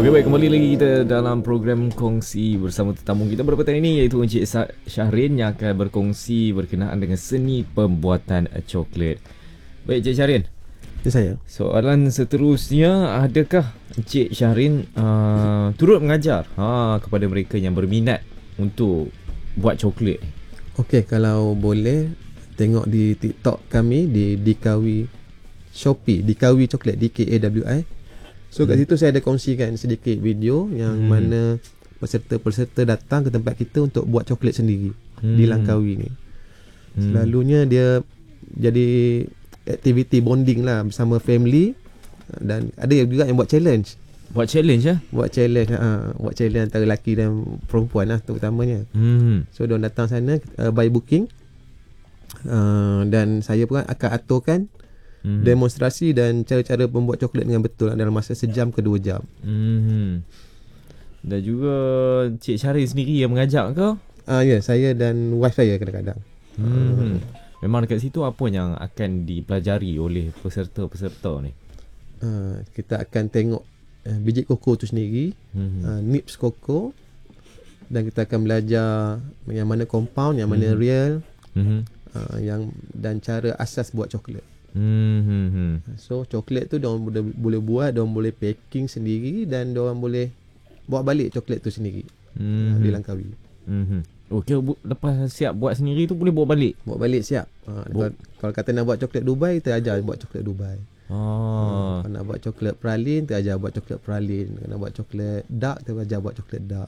Okey, baik, kembali lagi kita dalam program kongsi bersama tetamu kita pada petang ini, iaitu Encik Syahrin yang akan berkongsi berkenaan dengan seni pembuatan coklat. Baik, Encik Syahrin. Ya, saya. Soalan seterusnya, adakah Encik Syahrin turut mengajar kepada mereka yang berminat untuk buat coklat? Okey, kalau boleh tengok di TikTok kami di Dikawi Shopee, Dikawi Coklat, DKAWI. So kat situ saya ada kongsikan sedikit video yang mana peserta-peserta datang ke tempat kita untuk buat coklat sendiri di Langkawi ni. Selalunya dia jadi aktiviti bonding lah bersama family, dan ada juga yang buat challenge. Buat challenge ya? Buat challenge antara lelaki dan perempuan lah terutamanya. So diorang datang sana by booking, dan saya pun akan aturkan demonstrasi dan cara-cara membuat coklat dengan betul dalam masa sejam ke 2 jam. Dan juga Cik Syahrin sendiri yang mengajak ke? Ya, saya dan wife saya kadang-kadang. Memang dekat situ apa yang akan dipelajari oleh peserta-peserta ni? Kita akan tengok biji koko tu sendiri, nips koko, dan kita akan belajar yang mana compound, yang mana real, yang dan cara asas buat coklat. So coklat tu diorang boleh buat, diorang boleh packing sendiri, dan diorang boleh bawa balik coklat tu sendiri di Langkawi. Okey, lepas siap buat sendiri tu boleh bawa balik? Bawa balik siap. Kalau kata nak buat coklat Dubai, kita ajar buat coklat Dubai. Kalau nak buat coklat pralin, kita ajar buat coklat pralin. Kalau nak buat coklat dark, kita ajar buat coklat dark.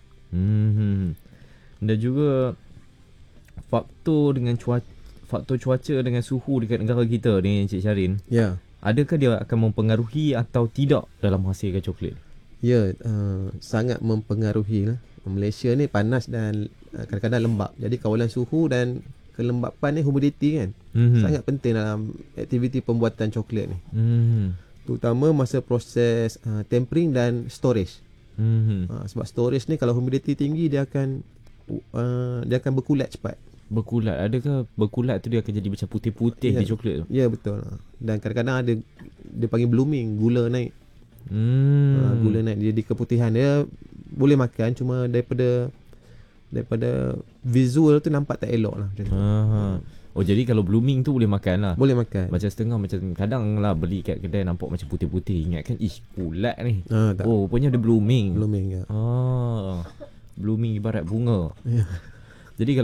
Dan juga faktor cuaca dengan suhu dekat negara kita ni, Encik Syahrin. Ya. Adakah dia akan mempengaruhi atau tidak dalam menghasilkan coklat? Ya, sangat mempengaruhi lah. Malaysia ni panas dan kadang-kadang lembap. Jadi kawalan suhu dan kelembapan ni, humidity kan, sangat penting dalam aktiviti pembuatan coklat ni. Terutama masa proses tempering dan storage. Sebab storage ni kalau humidity tinggi, dia akan berkulat cepat. Berkulat. Adakah berkulat tu dia akan jadi macam putih-putih di coklat tu? Ya, betul. Dan kadang-kadang ada, dia panggil blooming, gula naik. Gula naik, jadi keputihan dia boleh makan, cuma daripada visual tu nampak tak elok lah macam tu. Oh, jadi kalau blooming tu boleh makan lah? Boleh makan. Macam setengah, macam kadang lah beli kat kedai nampak macam putih-putih, ingatkan kulat ni. Tak. Oh, rupanya dia blooming. Blooming, ya. Blooming ibarat bunga. Jadi